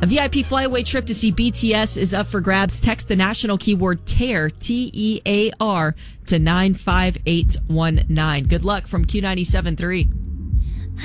A VIP flyaway trip to see BTS is up for grabs. Text the national keyword TEAR, TEAR, to 95819. Good luck from Q97.3.